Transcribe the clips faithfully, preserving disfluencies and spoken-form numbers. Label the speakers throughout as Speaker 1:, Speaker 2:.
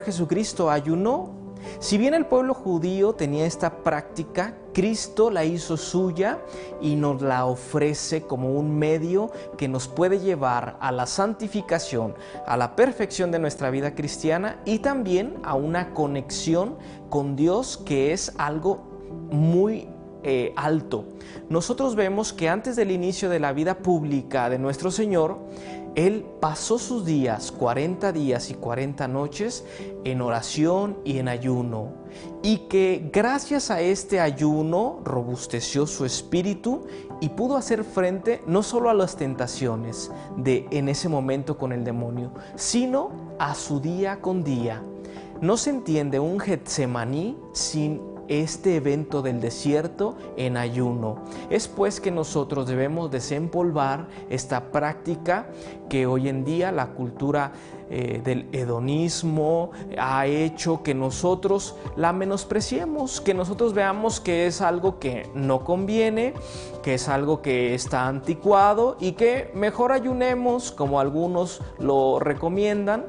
Speaker 1: Jesucristo ayunó. Si bien el pueblo judío tenía esta práctica, Cristo la hizo suya y nos la ofrece como un medio que nos puede llevar a la santificación, a la perfección de nuestra vida cristiana y también a una conexión con Dios, que es algo muy eh, alto. Nosotros vemos que antes del inicio de la vida pública de nuestro Señor, Él pasó sus días, cuarenta días y cuarenta noches, en oración y en ayuno, y que gracias a este ayuno robusteció su espíritu y pudo hacer frente no solo a las tentaciones de en ese momento con el demonio, sino a su día con día. No se entiende un Getsemaní sin este evento del desierto en ayuno. Es pues que nosotros debemos desempolvar esta práctica que hoy en día la cultura eh, del hedonismo ha hecho que nosotros la menospreciemos, que nosotros veamos que es algo que no conviene, que es algo que está anticuado y que mejor ayunemos, como algunos lo recomiendan,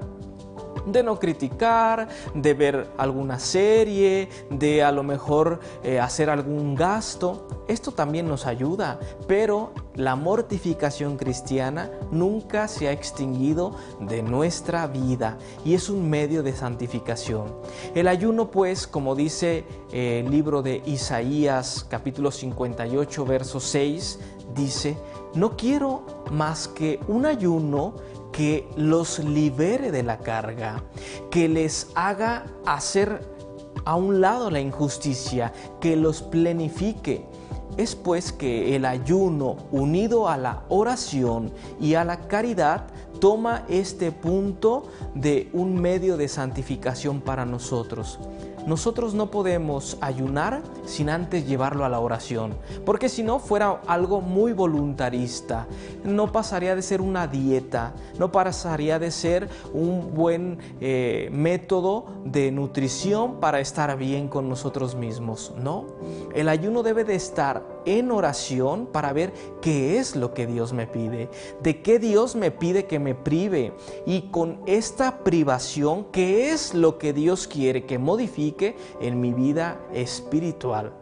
Speaker 1: de no criticar, de ver alguna serie, de a lo mejor eh, hacer algún gasto. Esto también nos ayuda, pero la mortificación cristiana nunca se ha extinguido de nuestra vida y es un medio de santificación. El ayuno, pues, como dice eh, el libro de Isaías, capítulo cincuenta y ocho, verso seis, dice: no quiero más que un ayuno que los libere de la carga, que les haga hacer a un lado la injusticia, que los plenifique. Es pues que el ayuno, unido a la oración y a la caridad, toma este punto de un medio de santificación para nosotros. Nosotros no podemos ayunar sin antes llevarlo a la oración, porque si no fuera algo muy voluntarista, no pasaría de ser una dieta, no pasaría de ser un buen eh, método de nutrición para estar bien con nosotros mismos, ¿no? El ayuno debe de estar en oración para ver qué es lo que Dios me pide, de qué Dios me pide que me prive, y con esta privación, qué es lo que Dios quiere que modifique en mi vida espiritual,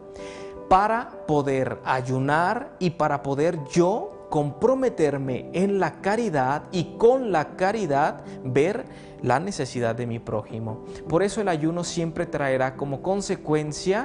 Speaker 1: para poder ayunar y para poder yo comprometerme en la caridad y con la caridad ver la necesidad de mi prójimo. Por eso el ayuno siempre traerá como consecuencia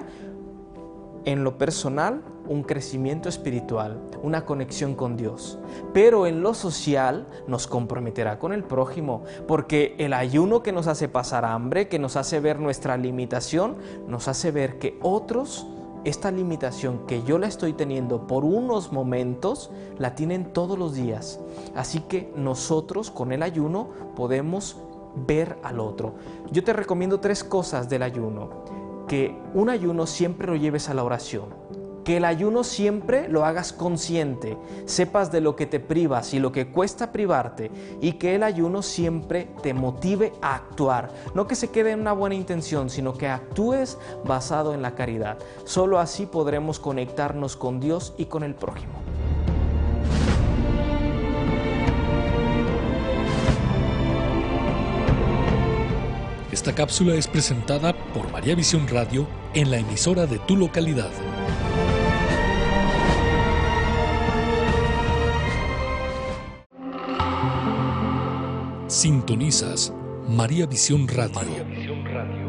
Speaker 1: en lo personal un crecimiento espiritual, una conexión con Dios, pero en lo social nos comprometerá con el prójimo, porque el ayuno que nos hace pasar hambre, que nos hace ver nuestra limitación, nos hace ver que otros, esta limitación que yo la estoy teniendo por unos momentos, la tienen todos los días. Así que nosotros con el ayuno podemos ver al otro. Yo te recomiendo tres cosas del ayuno: que un ayuno siempre lo lleves a la oración, que el ayuno siempre lo hagas consciente, sepas de lo que te privas y lo que cuesta privarte, y que el ayuno siempre te motive a actuar, no que se quede en una buena intención, sino que actúes basado en la caridad. Solo así podremos conectarnos con Dios y con el prójimo.
Speaker 2: Esta cápsula es presentada por María Visión Radio en la emisora de tu localidad. Sintonizas María Visión Radio. María Visión Radio.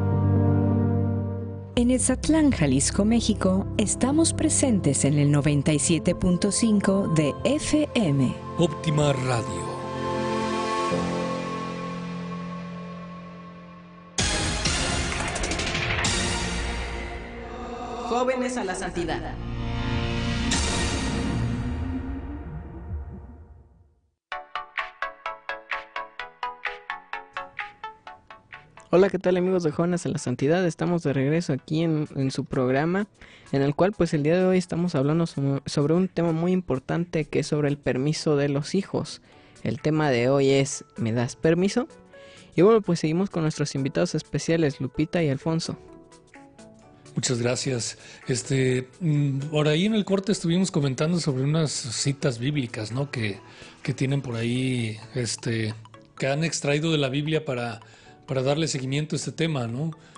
Speaker 3: En Etzatlán, Jalisco, México, estamos presentes en el noventa y siete punto cinco de F M.
Speaker 2: Óptima Radio.
Speaker 4: Jóvenes a la santidad.
Speaker 5: Hola, ¿qué tal amigos de Jóvenes a la Santidad? Estamos de regreso aquí en, en su programa, en el cual pues el día de hoy estamos hablando sobre, sobre un tema muy importante, que es sobre el permiso de los hijos. El tema de hoy es ¿me das permiso? Y bueno, pues seguimos con nuestros invitados especiales, Lupita y Alfonso.
Speaker 2: Muchas gracias. Este, por ahí en el corte estuvimos comentando sobre unas citas bíblicas, ¿no? Que, que tienen por ahí, este, que han extraído de la Biblia para para darle seguimiento a este tema, ¿no?